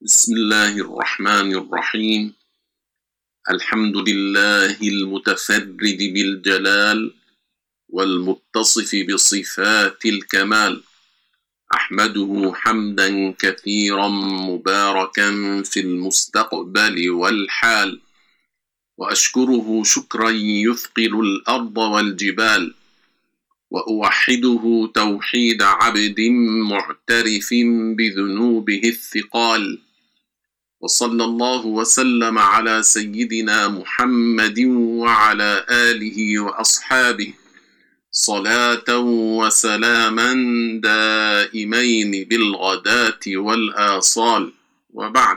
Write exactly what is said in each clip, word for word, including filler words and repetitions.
بسم الله الرحمن الرحيم. الحمد لله المتفرد بالجلال والمتصف بصفات الكمال، أحمده حمدا كثيرا مباركا في المستقبل والحال، وأشكره شكرا يثقل الأرض والجبال، وأوحده توحيد عبد معترف بذنوبه الثقال. وصلى الله وسلم على سيدنا محمد وعلى آله وأصحابه صلاة وسلاما دائمين بالغداة والآصال. وبعد.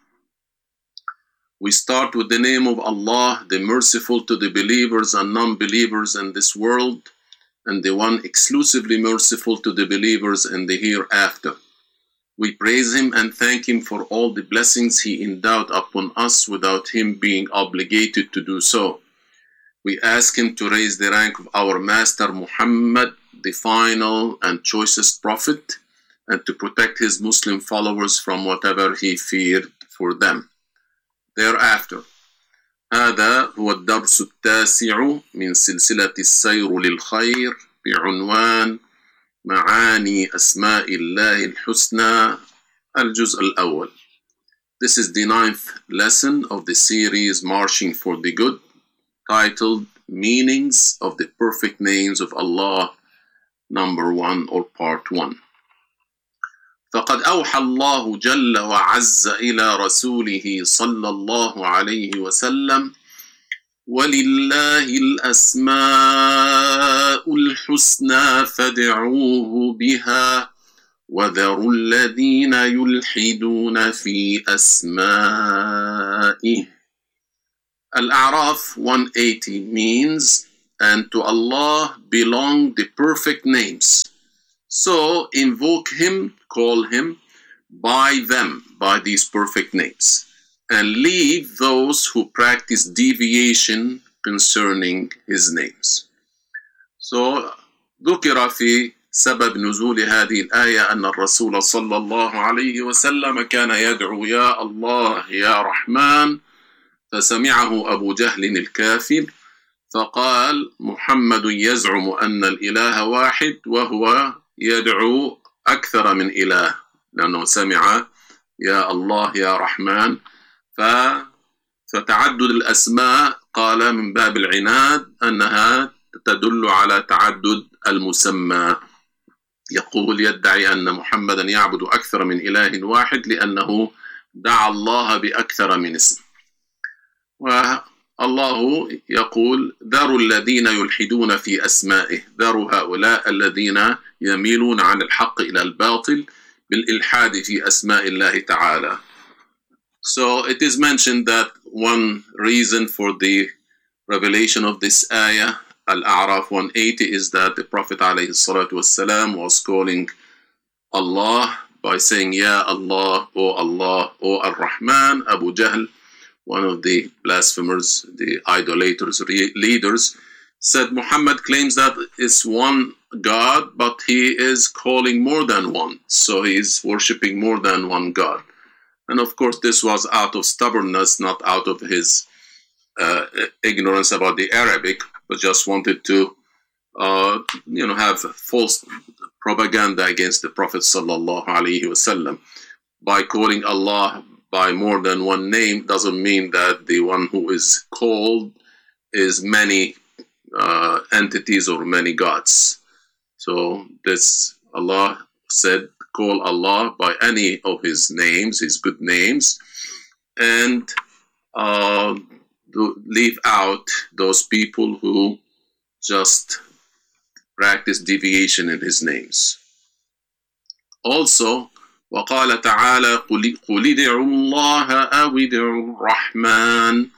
We start with the name of Allah, the merciful to the believers and non-believers in this world, and the one exclusively merciful to the believers in the hereafter. We praise Him and thank Him for all the blessings He endowed upon us without Him being obligated to do so. We ask Him to raise the rank of our Master Muhammad, the final and choicest Prophet, and to protect His Muslim followers from whatever He feared for them. Thereafter, هذا هو الدرس التاسع من سلسلة السير للخير بعنوان معاني أسماء الله الحسنى الجزء الأول. This is the ninth lesson of the series Marching for the Good, titled Meanings of the Perfect Names of Allah, number one or part one. فقد أوحى الله جل وعز إلى رسوله صلى الله عليه وسلم: ولله الأسماء الحسنى فادعوه بها وذروا الذين يلحدون في أسمائه. Al-A'raf one eighty means, and to Allah belong the perfect names. So invoke Him, call Him by them, by these perfect names, and leave those who practice deviation concerning His names. So ذكر في سبب نزول هذه الآية أن الرسول صلى الله عليه وسلم كان يدعو يا الله يا رحمن، فسمعه أبو جهل الكافر فقال: محمد يزعم أن الإله واحد وهو يدعو أكثر من إله، لأنه سمع يا الله يا رحمن. فتعدد الأسماء قال من باب العناد أنها تدل على تعدد المسمى. يقول يدعي أن محمدا يعبد أكثر من إله واحد لأنه دعا الله بأكثر من اسم. والله يقول: ذروا الذين يلحدون في أسمائه، ذروا هؤلاء الذين يميلون عن الحق إلى الباطل بالإلحاد في أسماء الله تعالى. So it is mentioned that one reason for the revelation of this ayah, Al-A'raf one eighty, is that the Prophet ﷺ was calling Allah by saying, Ya Allah, O Allah, O Ar-Rahman. Abu Jahl, one of the blasphemers, the idolaters, leaders, said Muhammad claims that it's one God, but he is calling more than one. So he is worshipping more than one God. And of course, this was out of stubbornness, not out of his uh, ignorance about the Arabic, but just wanted to, uh, you know, have false propaganda against the Prophet sallallahu alaihi wasallam. By calling Allah by more than one name doesn't mean that the one who is called is many uh, entities or many gods. So this, Allah said, call Allah by any of His names, His good names, and uh, leave out those people who just practice deviation in His names. Also, وقال تعالى: قل ادعوا الله أو ادعوا الرحمن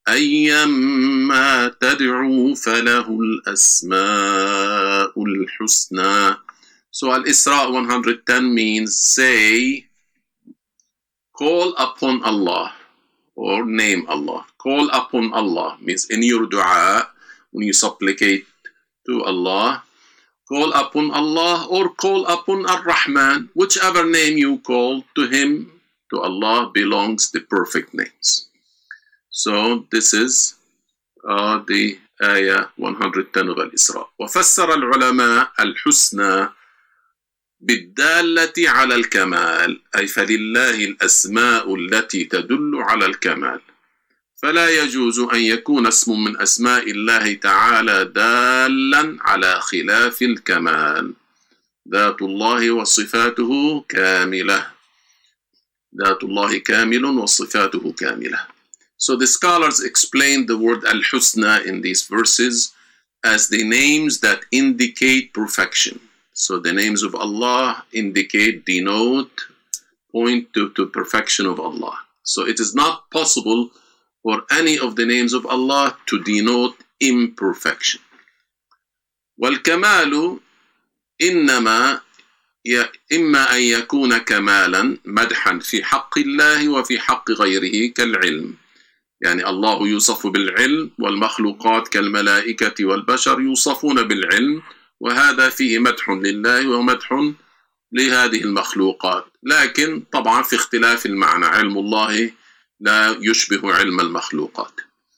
أيما تدعوا فله الأسماء الحسنى. So Al-Isra one ten means, say, call upon Allah, or name Allah. Call upon Allah means in your dua, when you supplicate to Allah, call upon Allah or call upon Ar-Rahman, whichever name you call to Him, To Allah belongs the perfect names. So this is uh, the آية one hundred ten of الإسراء. وفسر العلماء الحسنى بالدالة على الكمال، أي فلله الأسماء التي تدل على الكمال، فلا يجوز أن يكون اسم من أسماء الله تعالى دالا على خلاف الكمال. ذات الله وصفاته كاملة. ذات الله كامل وصفاته كاملة. So the scholars explained the word al-husna in these verses as the names that indicate perfection. So the names of Allah indicate, denote, point to, to perfection of Allah. So it is not possible for any of the names of Allah to denote imperfection. والكمال إنما إما أن يكون كمالا مدحا في حق الله وفي حق غيره كالعلم، يعني الله يوصف بالعلم والمخلوقات كالملائكة والبشر يوصفون بالعلم، وهذا فيه مدح لله ومدح لهذه المخلوقات، لكن طبعا في اختلاف المعنى. علم الله لا يشبه علم المخلوقات.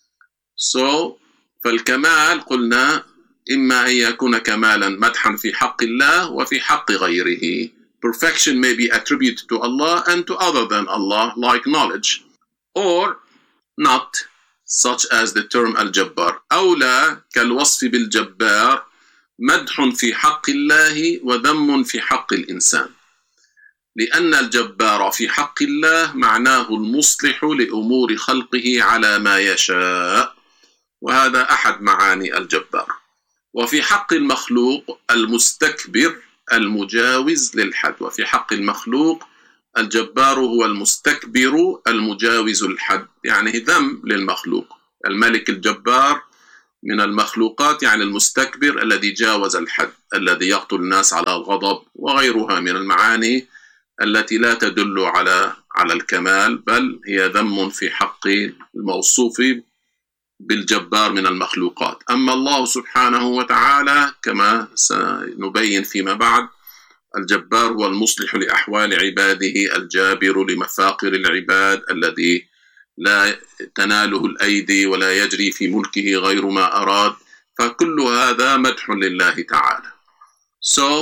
So فالكمال قلنا إما أن يكون كمالا مدحا في حق الله وفي حق غيره. Perfection may be attributed to Allah and to other than Allah, like knowledge, or not, such as the term al-Jabbar. أولى كالوصف بالجبار مدح في حق الله وذم في حق الإنسان، لأن الجبار في حق الله معناه المصلح لأمور خلقه على ما يشاء، وهذا أحد معاني الجبار. وفي حق المخلوق المستكبر المجاوز للحد. وفي حق المخلوق الجبار هو المستكبر المجاوز الحد، يعني ذم للمخلوق. الملك الجبار من المخلوقات يعني المستكبر الذي جاوز الحد، الذي يقتل الناس على الغضب، وغيرها من المعاني التي لا تدل على على الكمال، بل هي ذم في حق الموصوف بالجبار من المخلوقات. أما الله سبحانه وتعالى كما سنبين فيما بعد، الجبار هو المصلح لأحوال عباده، الجابر لمفاقر العباد، الذي لا تناله الأيدي ولا يجري في ملكه غير ما أراد. فكل هذا مدح لله تعالى. So,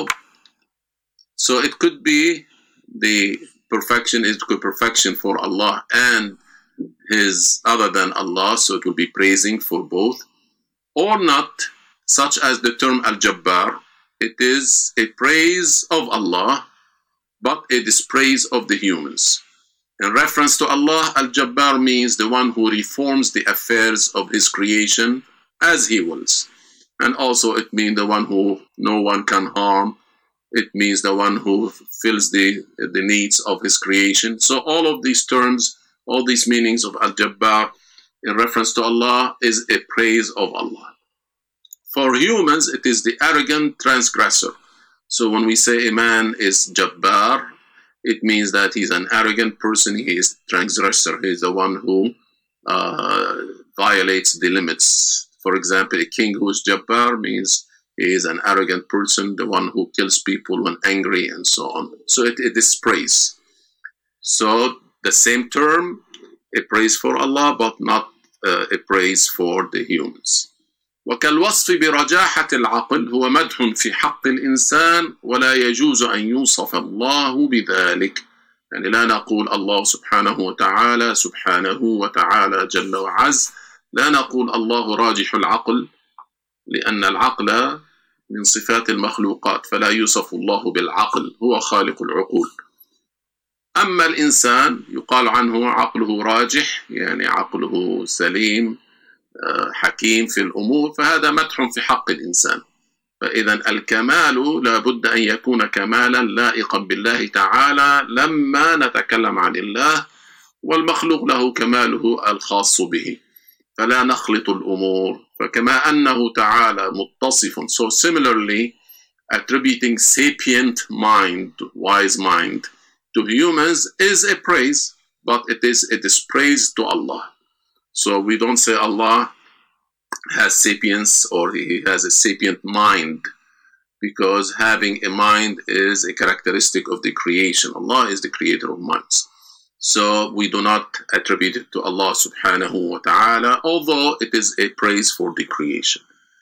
so it could be the perfection is good perfection for Allah and his other than Allah, so it will be praising for both, or not, such as the term al-Jabbar. It is a praise of Allah, but it is praise of the humans. In reference to Allah, al-Jabbar means the one who reforms the affairs of his creation as he wills. And also it means the one who no one can harm. It means the one who fills the, the needs of his creation. So all of these terms, all these meanings of al-Jabbar in reference to Allah is a praise of Allah. For humans, it is the arrogant transgressor. So when we say a man is Jabbar, it means that he's an arrogant person, he is transgressor, he is the one who uh, violates the limits. For example, a king who is Jabbar means he is an arrogant person, the one who kills people when angry and so on. So it, it is praise. So the same term, a praise for Allah, but not uh, a praise for the humans. وكالوصف برجاحة العقل هو مدح في حق الإنسان ولا يجوز أن يوصف الله بذلك. يعني لا نقول الله سبحانه وتعالى سبحانه وتعالى جل وعز، لا نقول الله راجح العقل، لأن العقل من صفات المخلوقات، فلا يوصف الله بالعقل، هو خالق العقول. أما الإنسان يقال عنه عقله راجح، يعني عقله سليم حكيم في الأمور، فهذا مدح في حق الإنسان. فإذا الكمال لا بد أن يكون كمالا لائقا بالله تعالى لما نتكلم عن الله، والمخلوق له كماله الخاص به، فلا نخلط الأمور. فكما أنه تعالى متصف، so similarly attributing sapient mind, wise mind, to humans is a praise, but it is it is praise to Allah. So we don't say Allah has sapience or he has a sapient mind, because having a mind is a characteristic of the creation. Allah is the creator of minds. So we do not attribute it to Allah subhanahu wa ta'ala, although it is a praise for the creation.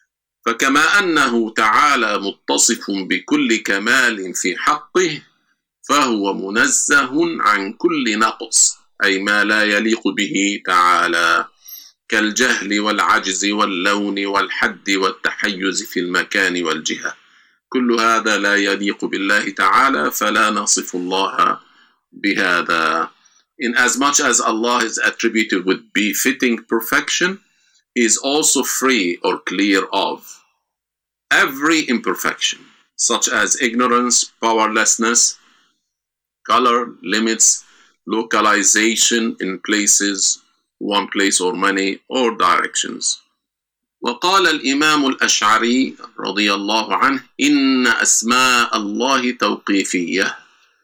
فكما أنه تعالى متصف بكل كمال في حقه فهو منزه عن كل نقص، أي ما لا يليق به تعالى، كالجهل والعجز واللون والحد والتحيز في المكان والجهة. كل هذا لا يليق بالله تعالى، فلا نصف الله بهذا. In as much as Allah is attributed with befitting perfection, He is also free or clear of every imperfection, such as ignorance, powerlessness, color, limits, localization in places, one place or many, or directions. وقال الإمام الأشعري رضي الله عنه: إن أسماء الله توقيفية،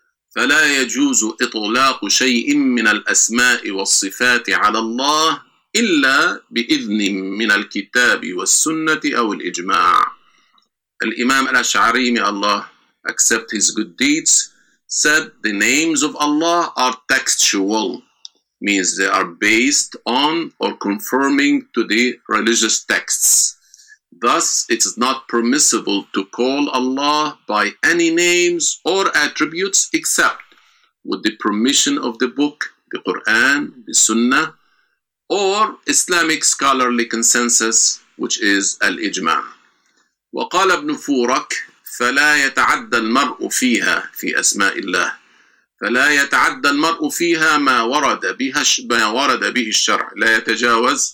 فلا يجوز إطلاق شيء من الأسماء والصفات على الله إلا بإذن من الكتاب والسنة أو الإجماع. الإمام الأشعري, may Allah accept his good deeds, said the names of Allah are textual, means they are based on or conforming to the religious texts. Thus, it is not permissible to call Allah by any names or attributes except with the permission of the book, the Quran, the Sunnah, or Islamic scholarly consensus, which is al-ijma'. وقال ابن فورك: فلا يتعدى المرء فيها في أسماء الله، فلا يتعدى المرء فيها ما ورد بها ما ورد به الشرع، لا يتجاوز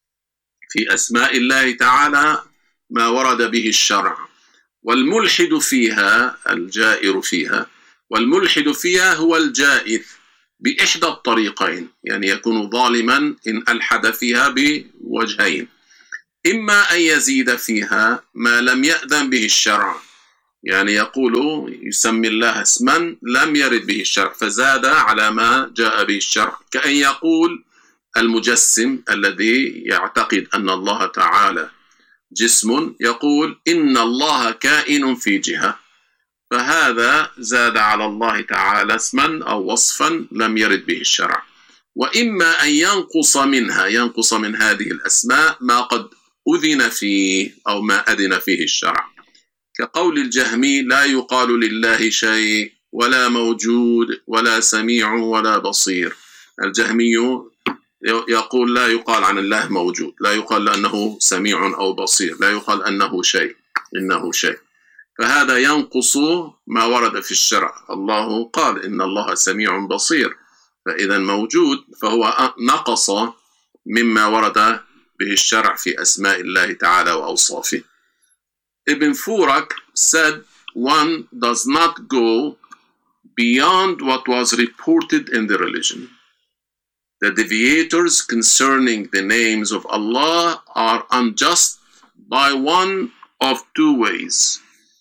في أسماء الله تعالى ما ورد به الشرع. والملحد فيها الجائر فيها، والملحد فيها هو الجائر بإحدى الطريقين، يعني يكون ظالما إن ألحد فيها بوجهين: إما أن يزيد فيها ما لم يأذن به الشرع، يعني يقول يسمي الله اسما لم يرد به الشرع فزاد على ما جاء به الشرع، كأن يقول المجسم الذي يعتقد أن الله تعالى جسم يقول إن الله كائن في جهة، فهذا زاد على الله تعالى اسما أو وصفا لم يرد به الشرع. وإما أن ينقص منها، ينقص من هذه الأسماء ما قد أذن فيه أو ما أذن فيه الشرع، كقول الجهمي: لا يقال لله شيء ولا موجود ولا سميع ولا بصير. الجهمي يقول لا يقال عن الله موجود، لا يقال أنه سميع أو بصير، لا يقال أنه شيء، إنه شيء، فهذا ينقص ما ورد في الشرع. الله قال إن الله سميع بصير، فإذا موجود فهو نقص مما ورد به الشرع في أسماء الله تعالى وأوصافه. Ibn Furak said one does not go beyond what was reported in the religion. The deviators concerning the names of Allah are unjust by one of two ways.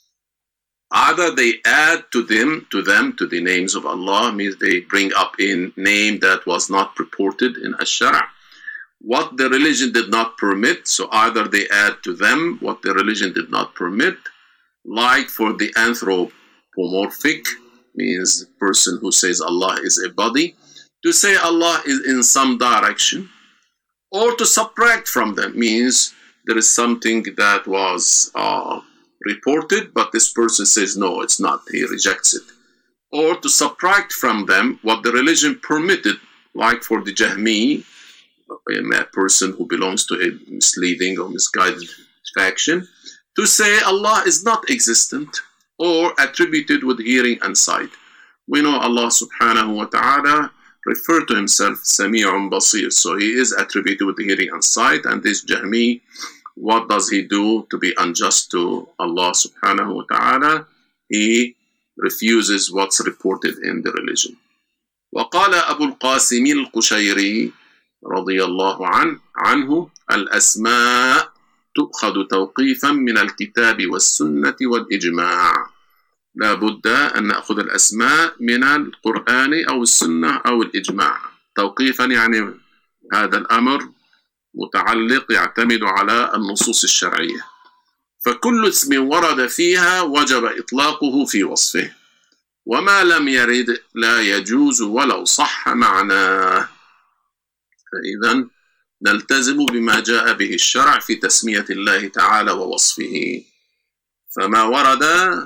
Either they add to them, to them, to the names of Allah, means they bring up a name that was not reported in Ash-Shara', what the religion did not permit, so either they add to them what the religion did not permit, like for the anthropomorphic, means the person who says Allah is a body, to say Allah is in some direction, or to subtract from them, means there is something that was uh, reported, but this person says no, it's not, he rejects it. Or to subtract from them what the religion permitted, like for the Jahmi, a person who belongs to a misleading or misguided faction, to say Allah is not existent or attributed with hearing and sight. We know Allah subhanahu wa ta'ala referred to himself Sami'un Basir, so he is attributed with hearing and sight, and this Jahmi, what does he do to be unjust to Allah subhanahu wa ta'ala? He refuses what's reported in the religion. وقال أبو القاسم القشيري رضي الله عنه عنه الأسماء تؤخذ توقيفا من الكتاب والسنة والإجماع. لا بد أن نأخذ الأسماء من القرآن أو السنة أو الإجماع. توقيفا يعني هذا الأمر متعلق يعتمد على النصوص الشرعية، فكل اسم ورد فيها وجب إطلاقه في وصفه. وما لم يرد لا يجوز ولو صح معناه. فإذا نلتزم بما جاء به الشرع في تسمية الله تعالى ووصفه. فما ورد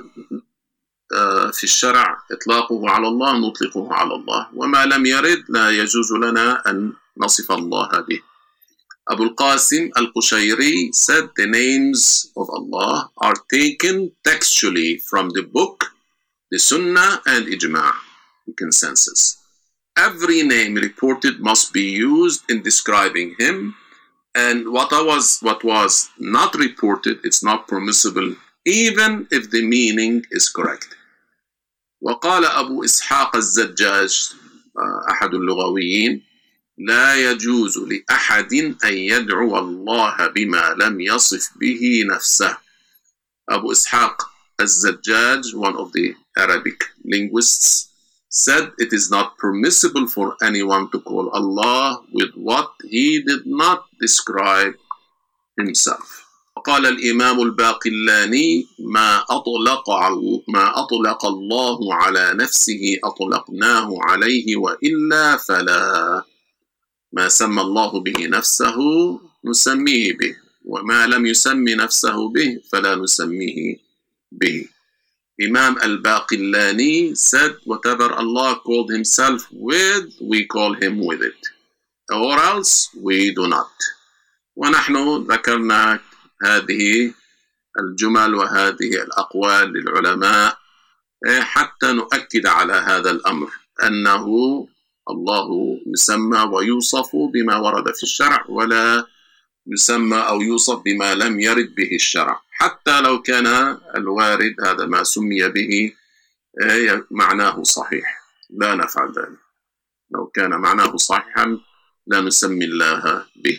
في الشرع إطلاقه على الله نطلقه على الله، وما لم يرد لا يجوز لنا أن نصف الله به. Abu al-Qasim al-Qushayri said the names of Allah are taken textually from the book, the Sunnah, and Ijma', the consensus. Every name reported must be used in describing him, and what was, what was not reported, it's not permissible, even if the meaning is correct. وقال أبو إسحاق الزجاج أحد اللغويين: لا يجوز لأحد أن يدعو الله بما لم يصف به نفسه. Abu Ishaq al-Zajjaj, one of the Arabic linguists, said it is not permissible for anyone to call Allah with what he did not describe himself. قال الإمام الباقلاني: ما أطلق ما أطلق الله على نفسه أطلقناه عليه وإلا فلا. ما سمى الله به نفسه نسميه به، وما لم يسمي نفسه به فلا نسميه به. Imam al-Baqillani said, whatever Allah called himself with, we call him with it, or else we do not. ونحن ذكرنا هذه الجمل وهذه الأقوال للعلماء حتى نؤكد على هذا الأمر، أنه الله يسمى ويوصف بما ورد في الشرع، ولا يسمى أو يوصف بما لم يرد به الشرع، حتى لو كان الوارد هذا ما سمي به معناه صحيح لا نفعل ذلك. لو كان معناه صحيحا لا نسمي الله به.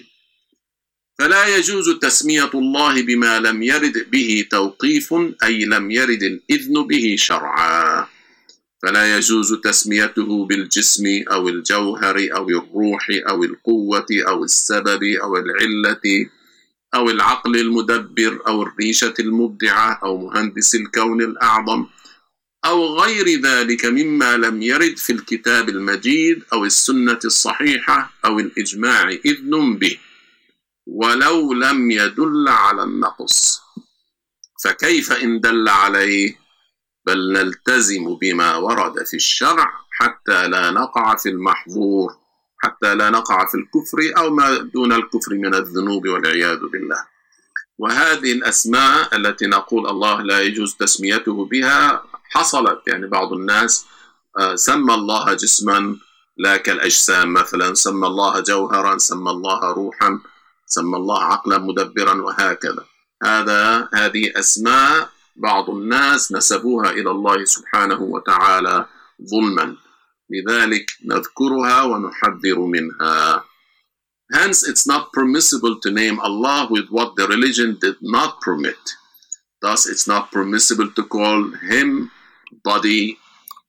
فلا يجوز تسمية الله بما لم يرد به توقيف، أي لم يرد الإذن به شرعا. فلا يجوز تسميته بالجسم أو الجوهر أو الروح أو القوة أو السبب أو العلة أو العقل المدبر أو الريشة المبدعة أو مهندس الكون الأعظم أو غير ذلك مما لم يرد في الكتاب المجيد أو السنة الصحيحة أو الإجماع إذن به، ولو لم يدل على النقص. فكيف إن دل عليه؟ بل نلتزم بما ورد في الشرع حتى لا نقع في المحظور، حتى لا نقع في الكفر أو ما دون الكفر من الذنوب والعياذ بالله. وهذه الأسماء التي نقول الله لا يجوز تسميته بها حصلت، يعني بعض الناس سمى الله جسما لا كالأجسام مثلا، سمى الله جوهرا، سمى الله روحا، سمى الله عقلا مدبرا، وهكذا. هذا هذه أسماء بعض الناس نسبوها إلى الله سبحانه وتعالى ظلما، لذلك نذكرها ونحذر منها. Hence, it's not permissible to name Allah with what the religion did not permit. Thus, it's not permissible to call him body,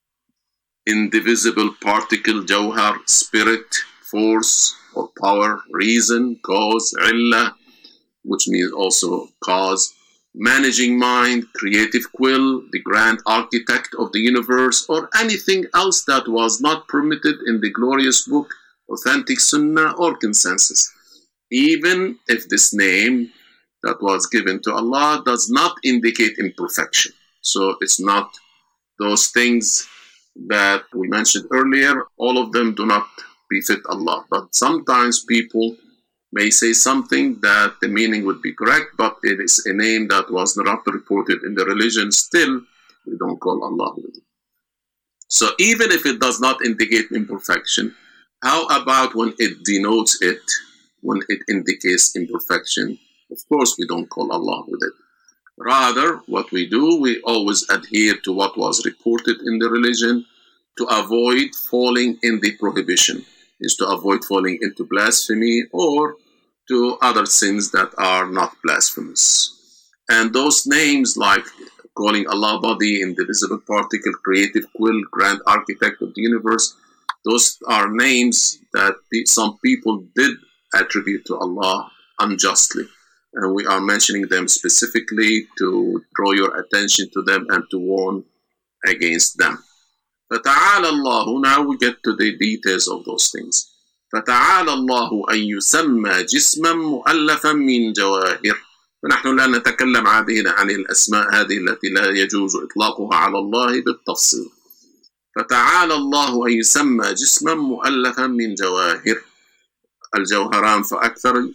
indivisible particle, jawhar, spirit, force or power, reason, cause, illah, which means also cause, managing mind, creative quill, the grand architect of the universe, or anything else that was not permitted in the glorious book, authentic sunnah, or consensus. Even if this name that was given to Allah does not indicate imperfection. So it's not those things that we mentioned earlier, all of them do not befit Allah. But sometimes people may say something that the meaning would be correct, but it is a name that was not reported in the religion. Still, we don't call Allah with it. So even if it does not indicate imperfection, how about when it denotes it, when it indicates imperfection? Of course, we don't call Allah with it. Rather, what we do, we always adhere to what was reported in the religion to avoid falling in the prohibition, is to avoid falling into blasphemy or to other sins that are not blasphemous. And those names like calling Allah body, indivisible particle, creative quill, grand architect of the universe, those are names that some people did attribute to Allah unjustly. And we are mentioning them specifically to draw your attention to them and to warn against them. فَتَعَالَى اللَّهُ. Now we get to the details of those things. فَتَعَالَى اللَّهُ أَن يُسَمَّى جِسْمًا مُؤَلَّفًا مِنْ جَوَاهِرٍ. فنحن لا نتكلم عادين عن الأسماء هذه التي لا يجوز إطلاقها على الله بالتفصيل. فتعالى الله أن يسمى جسما مؤلفا من جواهر. الجوهران فأكثر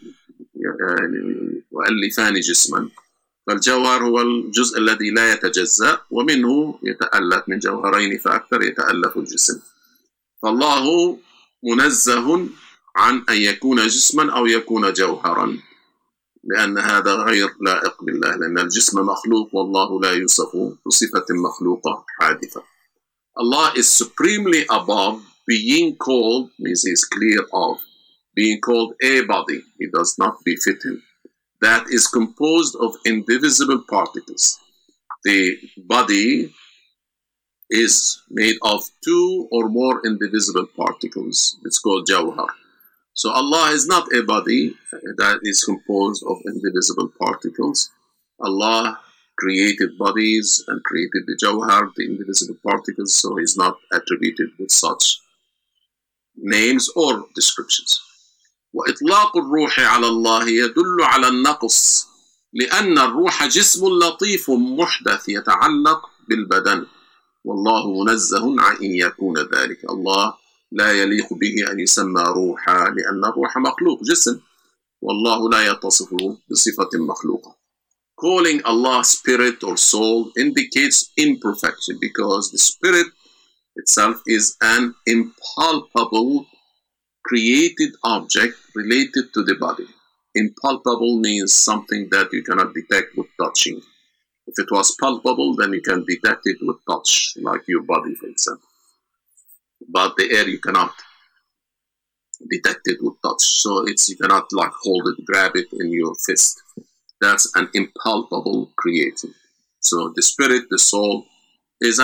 يؤلفان جسما. فالجوهر هو الجزء الذي لا يتجزأ، ومنه يتألف من جوهرين فأكثر يتألف الجسم. فالله منزه عن أن يكون جسما أو يكون جوهرا، لأن هذا غير لائق بالله، لأن الجسم مخلوق والله لا يوصف بصفة مخلوقة حادثة. Allah is supremely above being called, means He is clear of being called a body. He does not befit Him. That is composed of indivisible particles. The body is made of two or more indivisible particles. It's called jawhar. So Allah is not a body that is composed of indivisible particles. Allah created bodies and created the jawhar, the indivisible particles, so He is not attributed with such names or descriptions. وإطلاق الروح على الله يدل على النقص، لأن الروح جسم لطيف محدث يتعلق بالبدن، والله منزه عن أن يكون ذلك. الله لا يليق به أن يسمى روحا، لأن الروح مخلوق جسم، والله لا يتصف بصفة مخلوقة. Calling Allah spirit or soul indicates imperfection, because the spirit itself is an impalpable created object related to the body. Impalpable means something that you cannot detect with touching. If it was palpable, then you can detect it with touch, like your body, for example. But the air you cannot detect it with touch. So it's you cannot like hold it, grab it in your fist. That's an impalpable creation. So the spirit, the soul,